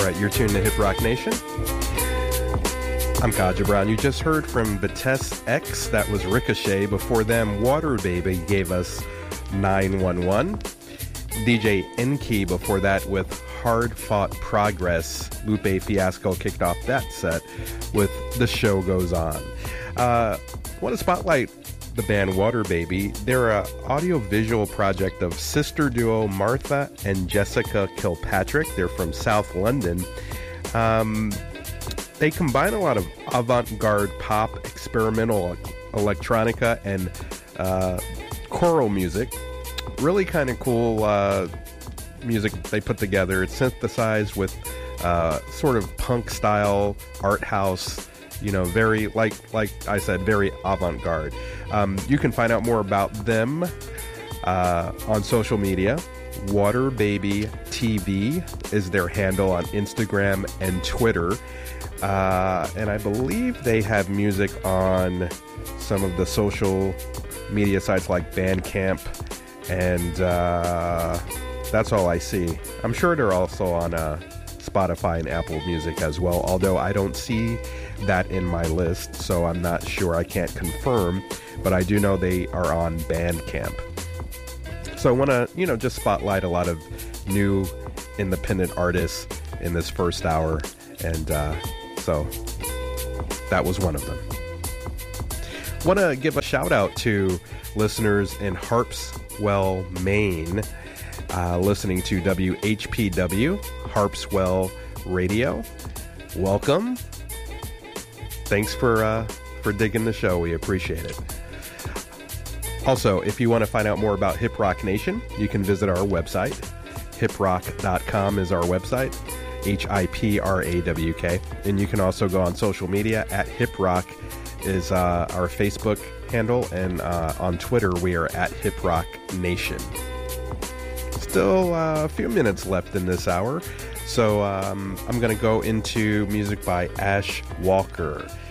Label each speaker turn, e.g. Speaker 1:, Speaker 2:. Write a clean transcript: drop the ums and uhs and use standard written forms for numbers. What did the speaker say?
Speaker 1: All right, you're tuned to Hip Rock Nation. I'm Kaja Brown. You just heard from Vitesse X. That was Ricochet. Before them, Water Baby gave us 911. DJ Enki before that with Hard Fought Progress. Lupe Fiasco kicked off that set with The Show Goes On. I want to spotlight the band Water Baby. They're an audio-visual project of sister duo Martha and Jessica Kilpatrick. They're from South London. They combine a lot of avant-garde pop, experimental electronica, and choral music. Really kind of cool music they put together. It's synthesized with sort of punk-style art house, you know, very, like I said, very avant-garde. You can find out more about them on social media. Water Baby TV is their handle on Instagram and Twitter. And I believe they have music on some of the social media sites like Bandcamp, and that's all I see. I'm sure they're also on Spotify and Apple Music as well, although I don't see that in my list, so I'm not sure. I can't confirm, but I do know they are on Bandcamp. So I want to, just spotlight a lot of new independent artists in this first hour, and so that was one of them. Want to give a shout out to listeners in Harpswell, Maine, listening to WHPW, Harpswell Radio. Welcome. Thanks for digging the show. We appreciate it. Also, if you want to find out more about Hip Rock Nation, you can visit our website. hiprock.com is our website. HIPRAWK. And you can also go on social media at HipRock is our Facebook handle, and on Twitter we are at HipRock Nation. Still a few minutes left in this hour, so I'm going to go into music by Ash Walker.